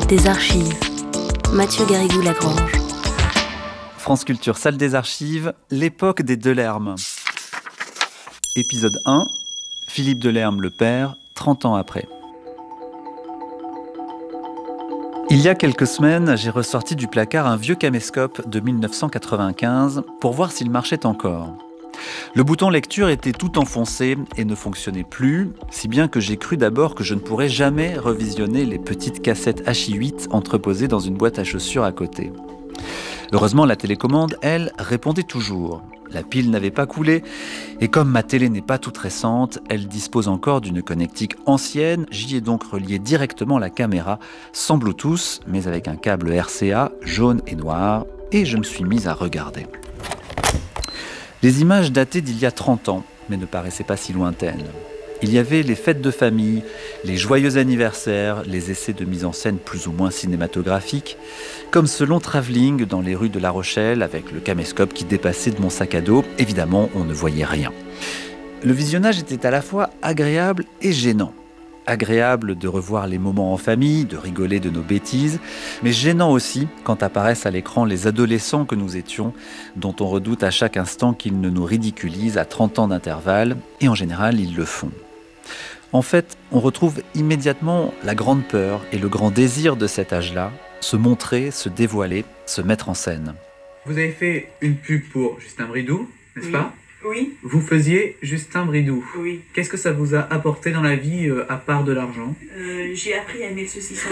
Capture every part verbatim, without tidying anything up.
des archives. Mathieu Garrigou-Lagrange. France Culture, salle des archives, l'époque des Delerme. Épisode un, Philippe Delerme le père, trente ans après. Il y a quelques semaines, j'ai ressorti du placard un vieux caméscope de mille neuf cent quatre-vingt-quinze pour voir s'il marchait encore. Le bouton lecture était tout enfoncé et ne fonctionnait plus, si bien que j'ai cru d'abord que je ne pourrais jamais revisionner les petites cassettes H I huit entreposées dans une boîte à chaussures à côté. Heureusement, la télécommande, elle, répondait toujours. La pile n'avait pas coulé, et comme ma télé n'est pas toute récente, elle dispose encore d'une connectique ancienne. J'y ai donc relié directement la caméra, sans Bluetooth, mais avec un câble R C A jaune et noir, et je me suis mis à regarder. Les images dataient d'il y a trente ans, mais ne paraissaient pas si lointaines. Il y avait les fêtes de famille, les joyeux anniversaires, les essais de mise en scène plus ou moins cinématographiques, comme ce long travelling dans les rues de La Rochelle avec le caméscope qui dépassait de mon sac à dos. Évidemment, on ne voyait rien. Le visionnage était à la fois agréable et gênant. Agréable de revoir les moments en famille, de rigoler de nos bêtises, mais gênant aussi quand apparaissent à l'écran les adolescents que nous étions, dont on redoute à chaque instant qu'ils ne nous ridiculisent à trente ans d'intervalle, et en général ils le font. En fait, on retrouve immédiatement la grande peur et le grand désir de cet âge-là, se montrer, se dévoiler, se mettre en scène. Vous avez fait une pub pour Justin Bridou, n'est-ce Oui. pas ? Oui, Vous faisiez Justin Bridou. oui. Qu'est-ce que ça vous a apporté dans la vie, euh, à part de l'argent ? Euh, j'ai appris à aimer le saucisson.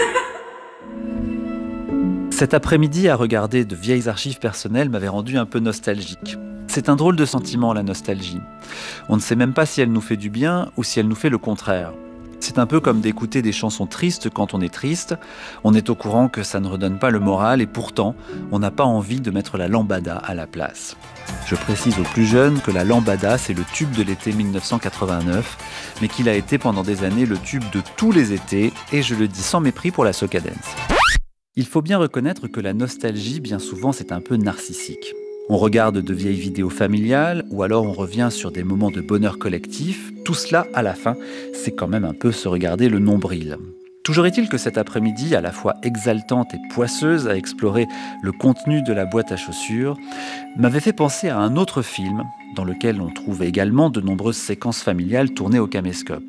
Cet après-midi, à regarder de vieilles archives personnelles m'avait rendu un peu nostalgique. C'est un drôle de sentiment, la nostalgie. On ne sait même pas si elle nous fait du bien ou si elle nous fait le contraire. C'est un peu comme d'écouter des chansons tristes quand on est triste. On est au courant que ça ne redonne pas le moral et pourtant, on n'a pas envie de mettre la lambada à la place. Je précise aux plus jeunes que la lambada, c'est le tube de l'été mille neuf cent quatre-vingt-neuf, mais qu'il a été pendant des années le tube de tous les étés, et je le dis sans mépris pour la soca dance. Il faut bien reconnaître que la nostalgie, bien souvent, c'est un peu narcissique. On regarde de vieilles vidéos familiales, ou alors on revient sur des moments de bonheur collectif. Tout cela, à la fin, c'est quand même un peu se regarder le nombril. Toujours est-il que cet après-midi, à la fois exaltante et poisseuse à explorer le contenu de la boîte à chaussures, m'avait fait penser à un autre film, dans lequel on trouve également de nombreuses séquences familiales tournées au caméscope.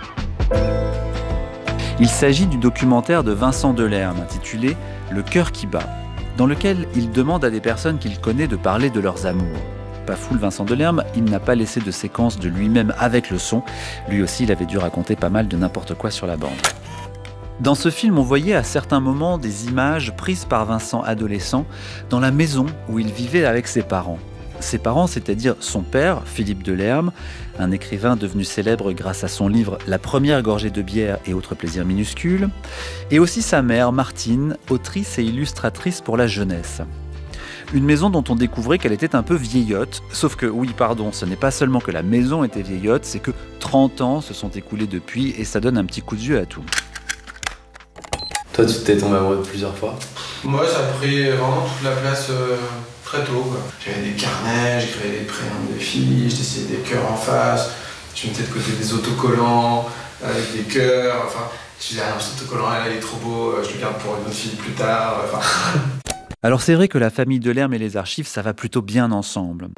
Il s'agit du documentaire de Vincent Delerme, intitulé « Le cœur qui bat », dans lequel il demande à des personnes qu'il connaît de parler de leurs amours. Pas fou le Vincent Delerme, il n'a pas laissé de séquence de lui-même avec le son. Lui aussi, il avait dû raconter pas mal de n'importe quoi sur la bande. Dans ce film, on voyait à certains moments des images prises par Vincent adolescent dans la maison où il vivait avec ses parents. Ses parents, c'est-à-dire son père, Philippe Delerme, un écrivain devenu célèbre grâce à son livre « La première gorgée de bière et autres plaisirs minuscules », et aussi sa mère, Martine, autrice et illustratrice pour la jeunesse. Une maison dont on découvrait qu'elle était un peu vieillotte, sauf que, oui, pardon, ce n'est pas seulement que la maison était vieillotte, c'est que trente ans se sont écoulés depuis et ça donne un petit coup de vieux à tout. Toi, tu t'es tombé amoureux plusieurs fois. Moi, ça a pris vraiment toute la place euh, très tôt, quoi. J'avais des carnets, j'écrivais les prénoms des filles, je dessinais des cœurs en face, je mettais de côté des autocollants avec des cœurs, enfin, je disais, ah non, cet autocollant, là, il est trop beau, je le garde pour une autre fille plus tard, enfin... Alors c'est vrai que la famille Delerme et les archives, ça va plutôt bien ensemble.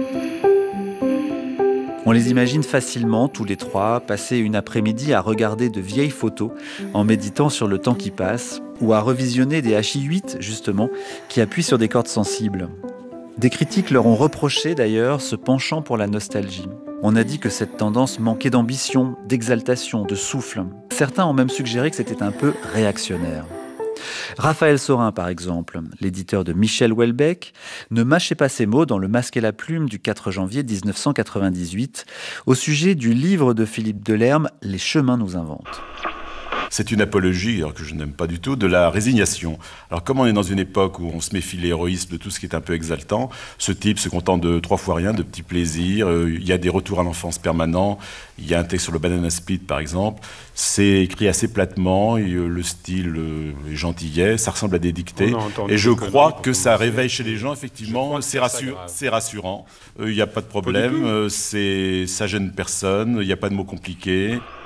On les imagine facilement, tous les trois, passer une après-midi à regarder de vieilles photos en méditant sur le temps qui passe, ou à revisionner des H I huit, justement, qui appuient sur des cordes sensibles. Des critiques leur ont reproché, d'ailleurs, ce penchant pour la nostalgie. On a dit que cette tendance manquait d'ambition, d'exaltation, de souffle. Certains ont même suggéré que c'était un peu réactionnaire. Raphaël Sorin, par exemple, l'éditeur de Michel Houellebecq, ne mâchait pas ses mots dans Le Masque et la Plume du quatre janvier dix-neuf cent quatre-vingt-dix-huit au sujet du livre de Philippe Delerme « Les chemins nous inventent ». C'est une apologie, alors que je n'aime pas du tout, de la résignation. Alors comme on est dans une époque où on se méfie l'héroïsme de tout ce qui est un peu exaltant, ce type se contente de trois fois rien, de petits plaisirs, euh, il y a des retours à l'enfance permanents, il y a un texte sur le banana split par exemple, c'est écrit assez platement, et, euh, le style euh, est gentillet, ça ressemble à des dictées, et je crois que ça réveille chez les gens, effectivement, c'est, rassur- c'est rassurant, il euh, n'y a pas de problème, euh, c'est, ça gêne personne, il n'y a pas de mots compliqués.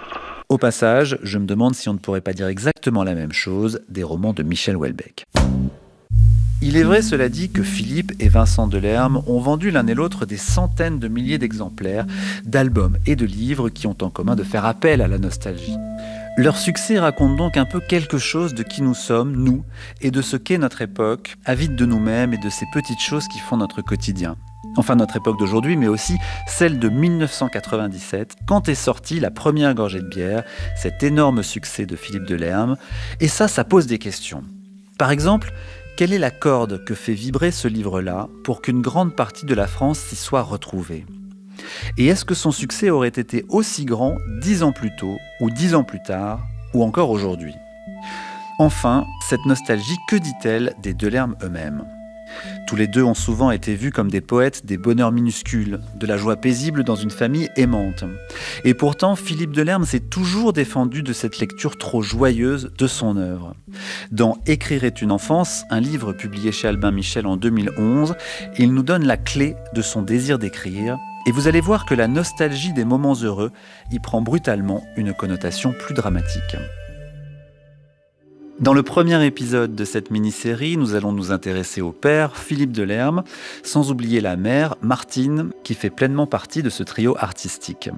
Au passage, je me demande si on ne pourrait pas dire exactement la même chose des romans de Michel Houellebecq. Il est vrai, cela dit, que Philippe et Vincent Delerme ont vendu l'un et l'autre des centaines de milliers d'exemplaires, d'albums et de livres qui ont en commun de faire appel à la nostalgie. Leur succès raconte donc un peu quelque chose de qui nous sommes, nous, et de ce qu'est notre époque, avide de nous-mêmes et de ces petites choses qui font notre quotidien. Enfin, notre époque d'aujourd'hui, mais aussi celle de mille neuf cent quatre-vingt-dix-sept, quand est sortie la première gorgée de bière, cet énorme succès de Philippe Delerme. Et ça, ça pose des questions. Par exemple, quelle est la corde que fait vibrer ce livre-là pour qu'une grande partie de la France s'y soit retrouvée ? Et est-ce que son succès aurait été aussi grand dix ans plus tôt, ou dix ans plus tard, ou encore aujourd'hui ? Enfin, cette nostalgie, que dit-elle des Delerme eux-mêmes ? Tous les deux ont souvent été vus comme des poètes des bonheurs minuscules, de la joie paisible dans une famille aimante. Et pourtant, Philippe Delerme s'est toujours défendu de cette lecture trop joyeuse de son œuvre. Dans Écrire est une enfance, un livre publié chez Albin Michel en deux mille onze, il nous donne la clé de son désir d'écrire, et vous allez voir que la nostalgie des moments heureux y prend brutalement une connotation plus dramatique. Dans le premier épisode de cette mini-série, nous allons nous intéresser au père, Philippe Delerme, sans oublier la mère, Martine, qui fait pleinement partie de ce trio artistique.